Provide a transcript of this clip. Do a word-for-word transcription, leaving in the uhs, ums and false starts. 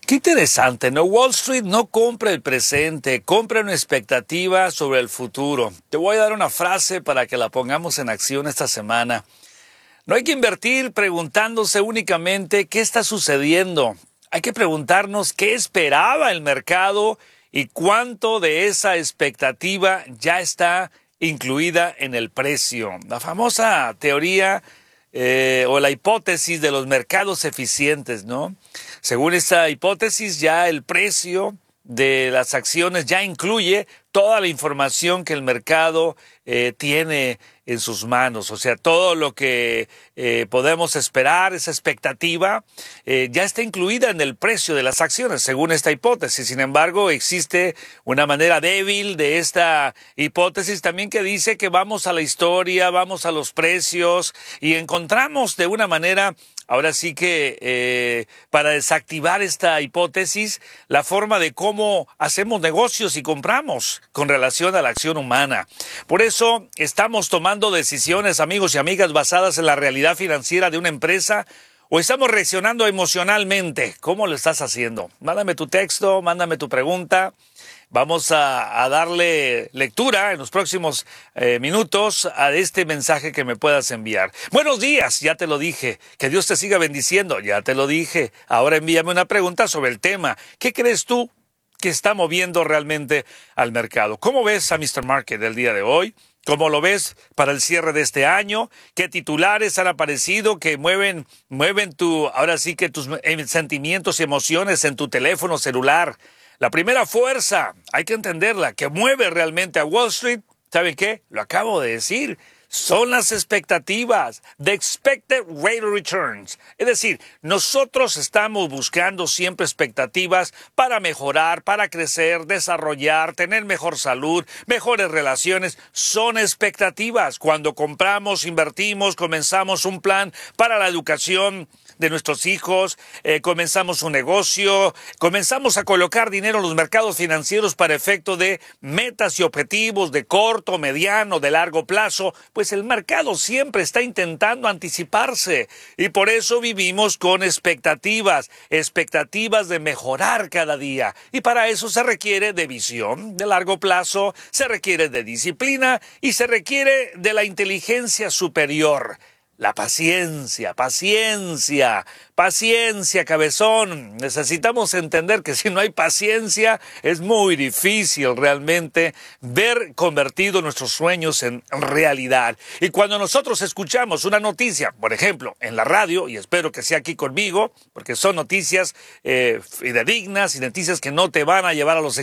Qué interesante, ¿no? Wall Street no compra el presente, compra una expectativa sobre el futuro. Te voy a dar una frase para que la pongamos en acción esta semana. No hay que invertir preguntándose únicamente qué está sucediendo. Hay que preguntarnos qué esperaba el mercado y cuánto de esa expectativa ya está incluida en el precio. La famosa teoría eh, o la hipótesis de los mercados eficientes, ¿no? Según esta hipótesis, ya el precio de las acciones ya incluye toda la información que el mercado eh, tiene en sus manos. O sea, todo lo que eh, podemos esperar, esa expectativa, eh, ya está incluida en el precio de las acciones, según esta hipótesis. Sin embargo, existe una manera débil de esta hipótesis también que dice que vamos a la historia, vamos a los precios y encontramos de una manera... Ahora sí que eh, para desactivar esta hipótesis, la forma de cómo hacemos negocios y compramos con relación a la acción humana. Por eso estamos tomando decisiones, amigos y amigas, basadas en la realidad financiera de una empresa o estamos reaccionando emocionalmente. ¿Cómo lo estás haciendo? Mándame tu texto, mándame tu pregunta. Vamos a, a darle lectura en los próximos eh, minutos a este mensaje que me puedas enviar. Buenos días, ya te lo dije. Que Dios te siga bendiciendo, ya te lo dije. Ahora envíame una pregunta sobre el tema. ¿Qué crees tú que está moviendo realmente al mercado? ¿Cómo ves a míster Market el día de hoy? ¿Cómo lo ves para el cierre de este año? ¿Qué titulares han aparecido que mueven, mueven tu, ahora sí que tus sentimientos y emociones en tu teléfono celular? La primera fuerza, hay que entenderla, que mueve realmente a Wall Street, ¿saben qué? Lo acabo de decir, son las expectativas, the expected rate of returns. Es decir, nosotros estamos buscando siempre expectativas para mejorar, para crecer, desarrollar, tener mejor salud, mejores relaciones. Son expectativas. Cuando compramos, invertimos, comenzamos un plan para la educación de nuestros hijos, eh, comenzamos un negocio, comenzamos a colocar dinero en los mercados financieros para efecto de metas y objetivos de corto, mediano, de largo plazo, pues el mercado siempre está intentando anticiparse y por eso vivimos con expectativas, expectativas de mejorar cada día y para eso se requiere de visión de largo plazo, se requiere de disciplina y se requiere de la inteligencia superior. La paciencia, paciencia, paciencia, cabezón. Necesitamos entender que si no hay paciencia es muy difícil realmente ver convertido nuestros sueños en realidad. Y cuando nosotros escuchamos una noticia, por ejemplo, en la radio, y espero que sea aquí conmigo, porque son noticias eh, fidedignas y noticias que no te van a llevar a los